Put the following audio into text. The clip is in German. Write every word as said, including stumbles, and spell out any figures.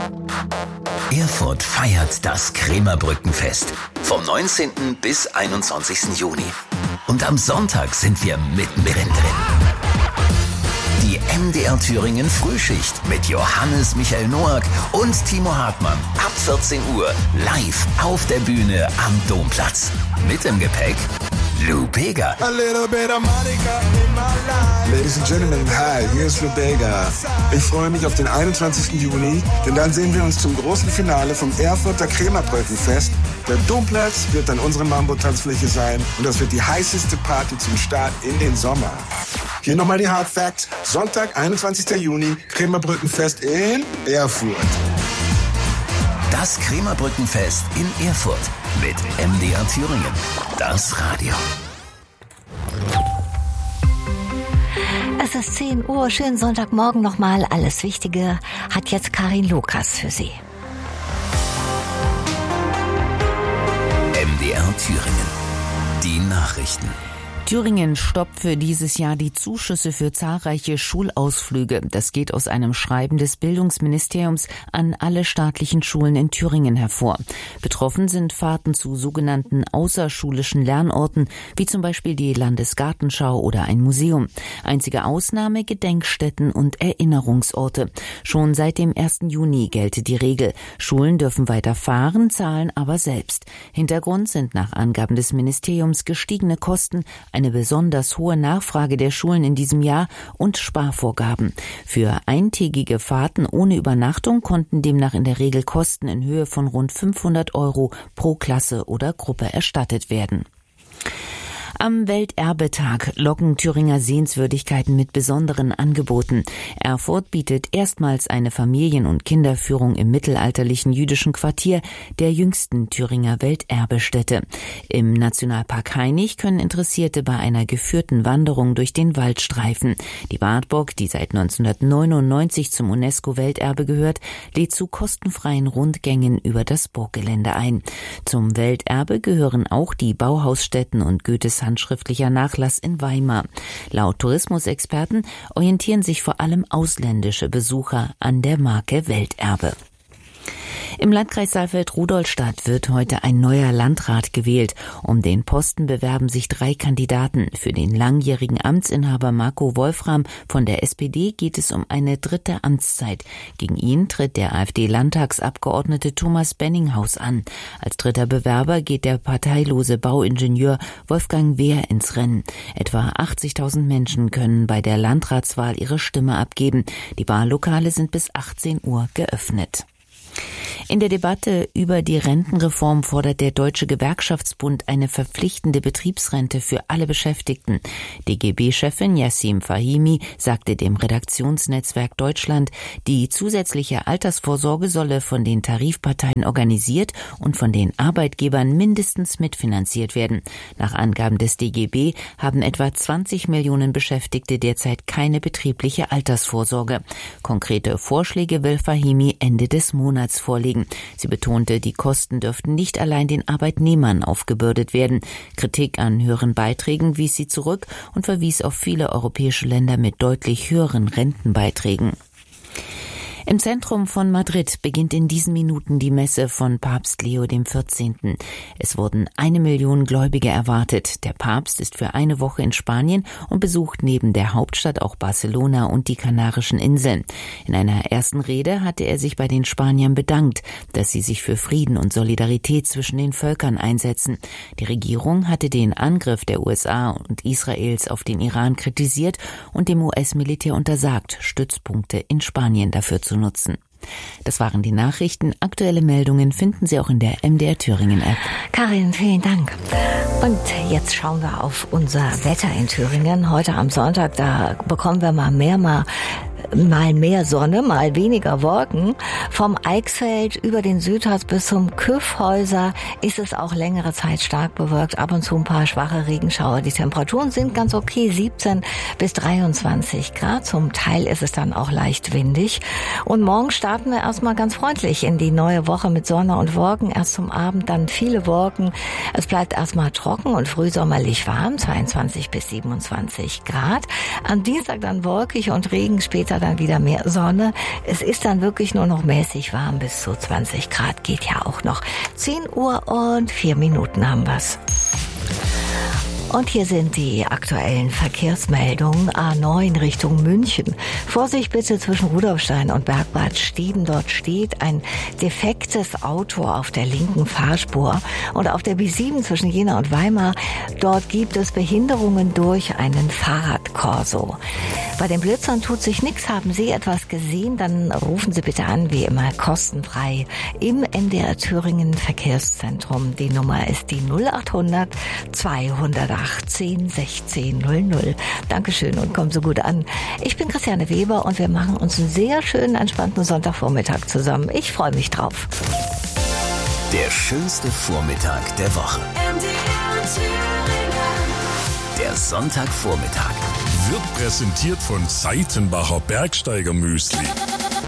Erfurt feiert das Krämerbrückenfest vom neunzehnten bis einundzwanzigsten Juni. Und am Sonntag sind wir mittendrin drin. Die M D R Thüringen Frühschicht mit Johannes Michael Noack und Timo Hartmann ab vierzehn Uhr live auf der Bühne am Domplatz. Mit im Gepäck Lou Bega. A little bit of Monica in my life. Ladies and Gentlemen, hi, hier ist Lou Bega. Ich freue mich auf den einundzwanzigsten Juni, denn dann sehen wir uns zum großen Finale vom Erfurter Krämerbrückenfest. Der Domplatz wird dann unsere Mambo-Tanzfläche sein und das wird die heißeste Party zum Start in den Sommer. Hier nochmal die Hard Facts. Sonntag, einundzwanzigsten Juni, Krämerbrückenfest in Erfurt. Das Krämerbrückenfest in Erfurt mit M D R Thüringen. Das Radio. Es ist zehn Uhr, schönen Sonntagmorgen nochmal. Alles Wichtige hat jetzt Karin Lukas für Sie. M D R Thüringen. Die Nachrichten. Thüringen stoppt für dieses Jahr die Zuschüsse für zahlreiche Schulausflüge. Das geht aus einem Schreiben des Bildungsministeriums an alle staatlichen Schulen in Thüringen hervor. Betroffen sind Fahrten zu sogenannten außerschulischen Lernorten, wie zum Beispiel die Landesgartenschau oder ein Museum. Einzige Ausnahme Gedenkstätten und Erinnerungsorte. Schon seit dem ersten Juni gelte die Regel. Schulen dürfen weiter fahren, zahlen aber selbst. Hintergrund sind nach Angaben des Ministeriums gestiegene Kosten, eine besonders hohe Nachfrage der Schulen in diesem Jahr und Sparvorgaben. Für eintägige Fahrten ohne Übernachtung konnten demnach in der Regel Kosten in Höhe von rund fünfhundert Euro pro Klasse oder Gruppe erstattet werden. Am Welterbetag locken Thüringer Sehenswürdigkeiten mit besonderen Angeboten. Erfurt bietet erstmals eine Familien- und Kinderführung im mittelalterlichen jüdischen Quartier, der jüngsten Thüringer Welterbestätte. Im Nationalpark Hainich können Interessierte bei einer geführten Wanderung durch den Wald streifen. Die Wartburg, die seit neunzehnhundertneunundneunzig zum UNESCO-Welterbe gehört, lädt zu kostenfreien Rundgängen über das Burggelände ein. Zum Welterbe gehören auch die Bauhausstätten und Goethes handschriftlicher Nachlass in Weimar. Laut Tourismusexperten orientieren sich vor allem ausländische Besucher an der Marke Welterbe. Im Landkreis Saalfeld-Rudolstadt wird heute ein neuer Landrat gewählt. Um den Posten bewerben sich drei Kandidaten. Für den langjährigen Amtsinhaber Marco Wolfram von der S P D geht es um eine dritte Amtszeit. Gegen ihn tritt der AfD-Landtagsabgeordnete Thomas Benninghaus an. Als dritter Bewerber geht der parteilose Bauingenieur Wolfgang Wehr ins Rennen. Etwa achtzigtausend Menschen können bei der Landratswahl ihre Stimme abgeben. Die Wahllokale sind bis achtzehn Uhr geöffnet. In der Debatte über die Rentenreform fordert der Deutsche Gewerkschaftsbund eine verpflichtende Betriebsrente für alle Beschäftigten. D G B-Chefin Yassim Fahimi sagte dem Redaktionsnetzwerk Deutschland, die zusätzliche Altersvorsorge solle von den Tarifparteien organisiert und von den Arbeitgebern mindestens mitfinanziert werden. Nach Angaben des D G B haben etwa zwanzig Millionen Beschäftigte derzeit keine betriebliche Altersvorsorge. Konkrete Vorschläge will Fahimi Ende des Monats vorlegen. Sie betonte, die Kosten dürften nicht allein den Arbeitnehmern aufgebürdet werden. Kritik an höheren Beiträgen wies sie zurück und verwies auf viele europäische Länder mit deutlich höheren Rentenbeiträgen. Im Zentrum von Madrid beginnt in diesen Minuten die Messe von Papst Leo der vierzehnte. Es wurden eine Million Gläubige erwartet. Der Papst ist für eine Woche in Spanien und besucht neben der Hauptstadt auch Barcelona und die Kanarischen Inseln. In einer ersten Rede hatte er sich bei den Spaniern bedankt, dass sie sich für Frieden und Solidarität zwischen den Völkern einsetzen. Die Regierung hatte den Angriff der U S A und Israels auf den Iran kritisiert und dem U S-Militär untersagt, Stützpunkte in Spanien dafür zu nutzen. Das waren die Nachrichten. Aktuelle Meldungen finden Sie auch in der M D R Thüringen App. Karin, vielen Dank. Und jetzt schauen wir auf unser Wetter in Thüringen. Heute am Sonntag, da bekommen wir mal mehr, mal mal mehr Sonne, mal weniger Wolken. Vom Eichsfeld über den Südharz bis zum Kyffhäuser ist es auch längere Zeit stark bewölkt. Ab und zu ein paar schwache Regenschauer. Die Temperaturen sind ganz okay, siebzehn bis dreiundzwanzig Grad. Zum Teil ist es dann auch leicht windig. Und morgen starten wir erstmal ganz freundlich in die neue Woche mit Sonne und Wolken. Erst zum Abend dann viele Wolken. Es bleibt erstmal trocken und frühsommerlich warm, zweiundzwanzig bis siebenundzwanzig Grad. Am Dienstag dann wolkig und Regen, später später dann wieder mehr Sonne. Es ist dann wirklich nur noch mäßig warm, bis zu zwanzig Grad geht ja auch noch. zehn Uhr und vier Minuten haben wir's. Und hier sind die aktuellen Verkehrsmeldungen. A neun Richtung München. Vorsicht bitte zwischen Rudolfstein und Bergbad Steden. Dort steht ein defektes Auto auf der linken Fahrspur. Und auf der B sieben zwischen Jena und Weimar, dort gibt es Behinderungen durch einen Fahrradkorso. Bei den Blitzern tut sich nichts. Haben Sie etwas gesehen, dann rufen Sie bitte an, wie immer kostenfrei im M D R Thüringen Verkehrszentrum. Die Nummer ist die null achthundert zweihundertachtzehn sechzehn null null. Dankeschön und kommen so gut an. Ich bin Christiane Weber und wir machen uns einen sehr schönen, entspannten Sonntagvormittag zusammen. Ich freue mich drauf. Der schönste Vormittag der Woche. M D R Thüringen. Der Sonntagvormittag wird präsentiert von Seitenbacher Bergsteiger Müsli.